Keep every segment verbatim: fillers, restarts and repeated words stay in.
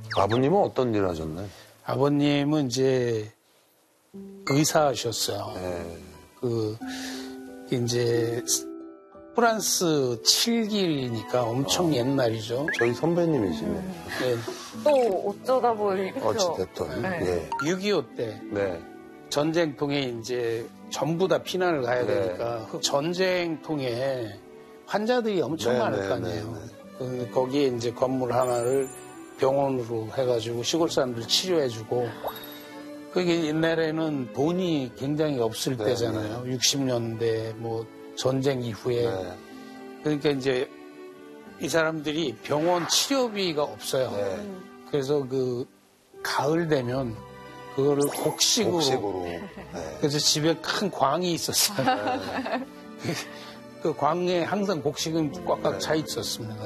아버님은 어떤 일 하셨나요? 아버님은 이제 의사셨어요. 네. 그 이제 프랑스 칠기니까 엄청 어. 옛날이죠. 저희 선배님이시네. 네. 또 어쩌다 보니 어찌됐든. 네. 예. 육이오 때 네. 전쟁통에 이제 전부 다 피난을 가야 네. 되니까 그 전쟁통에 환자들이 엄청 네, 많을 네, 거 아니에요. 네, 그, 거기에 이제 건물 하나를 병원으로 해가지고 시골 사람들 치료해주고 그게 옛날에는 돈이 굉장히 없을 네, 때잖아요. 네. 육십 년대 뭐 전쟁 이후에. 네. 그러니까 이제 이 사람들이 병원 치료비가 없어요. 네. 그래서 그 가을 되면 그거를 곡식으로. 곡식으로. 네. 그래서 집에 큰 광이 있었어요. 네. 그 광에 항상 곡식은 꽉꽉 네. 차 있었습니다.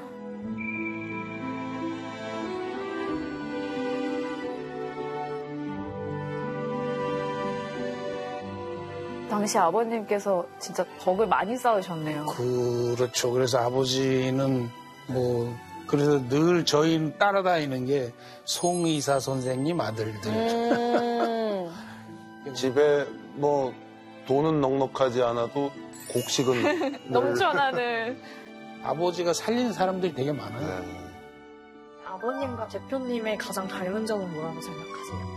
당시 아버님께서 진짜 덕을 많이 쌓으셨네요. 그렇죠. 그래서 아버지는 뭐 그래서 늘 저희는 따라다니는 게 송의사 선생님 아들들. 음. 집에 뭐 돈은 넉넉하지 않아도 곡식은 넘쳐나는. 아버지가 살린 사람들이 되게 많아요. 네. 아버님과 대표님의 가장 닮은 점은 뭐라고 생각하세요?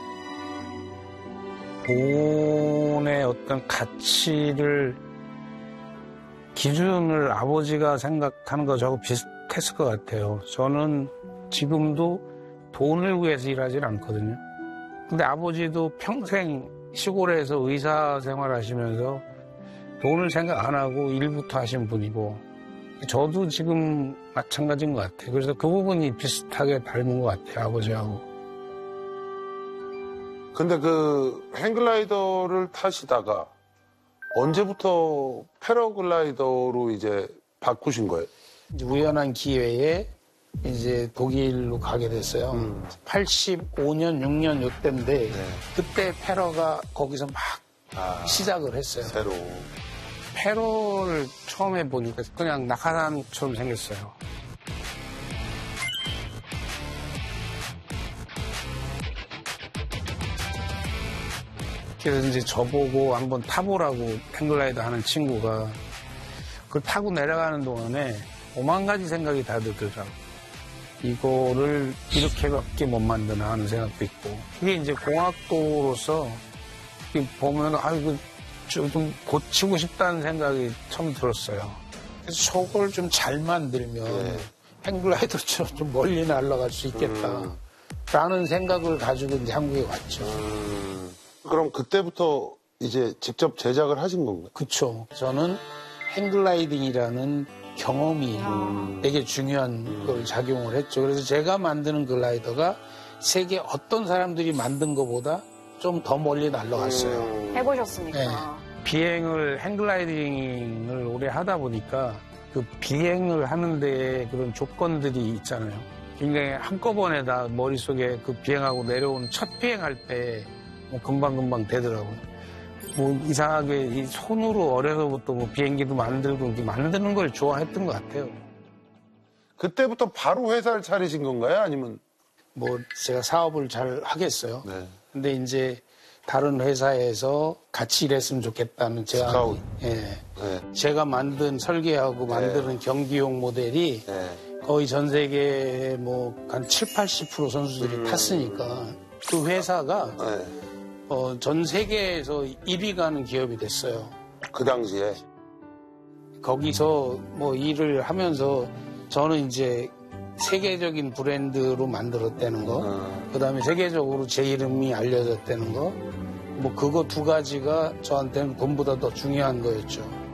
돈의 어떤 가치를 기준을 아버지가 생각하는 거 저하고 비슷했을 것 같아요. 저는 지금도 돈을 위해서 일하진 않거든요. 근데 아버지도 평생 시골에서 의사 생활하시면서 돈을 생각 안 하고 일부터 하신 분이고 저도 지금 마찬가지인 것 같아요. 그래서 그 부분이 비슷하게 닮은 것 같아요, 아버지하고. 근데 그 행글라이더를 타시다가 언제부터 패러글라이더로 이제 바꾸신 거예요? 우연한 기회에 이제 독일로 가게 됐어요. 음. 팔십오 년, 육 년 요때인데 네. 그때 패러가 거기서 막 아, 시작을 했어요. 새로. 패러를 처음에 보니까 그냥 낙하산처럼 생겼어요. 그래서 이제 저보고 한번 타보라고 행글라이더 하는 친구가 그걸 타고 내려가는 동안에 오만 가지 생각이 다 들더라고요. 이거를 이렇게밖에 못 만드나 하는 생각도 있고 그게 이제 공학도로서 보면 아 이거 좀 고치고 싶다는 생각이 처음 들었어요. 그래서 저걸 좀 잘 만들면 네. 행글라이더처럼 좀 멀리 날아갈 수 있겠다 음. 라는 생각을 가지고 이제 한국에 왔죠. 음. 그럼 그때부터 이제 직접 제작을 하신 건가요? 그쵸. 저는 행글라이딩이라는 경험이 음. 되게 중요한 음. 걸 작용을 했죠. 그래서 제가 만드는 글라이더가 세계 어떤 사람들이 만든 것보다 좀 더 멀리 날아갔어요. 음. 해보셨으니까. 네. 비행을, 행글라이딩을 오래 하다 보니까 그 비행을 하는데 그런 조건들이 있잖아요. 굉장히 한꺼번에 다 머릿속에 그 비행하고 내려오는 첫 비행할 때 뭐 금방금방 되더라고요. 뭐 이상하게 이 손으로 어려서부터 뭐 비행기도 만들고 이렇게 만드는 걸 좋아했던 것 같아요. 그때부터 바로 회사를 차리신 건가요? 아니면? 뭐 제가 사업을 잘 하겠어요. 네. 근데 이제 다른 회사에서 같이 일했으면 좋겠다는 제가 스카우트. 예. 네. 제가 만든 설계하고 네. 만드는 경기용 모델이 네. 거의 전 세계 뭐 한 칠, 팔십 퍼센트 선수들이 음. 탔으니까 그 회사가 네. 어, 전 세계에서 일 위 가는 기업이 됐어요. 그 당시에. 거기서 뭐 일을 하면서 저는 이제 세계적인 브랜드로 만들었다는 거, 음. 그 다음에 세계적으로 제 이름이 알려졌다는 거, 뭐 그거 두 가지가 저한테는 돈보다 더 중요한 거였죠.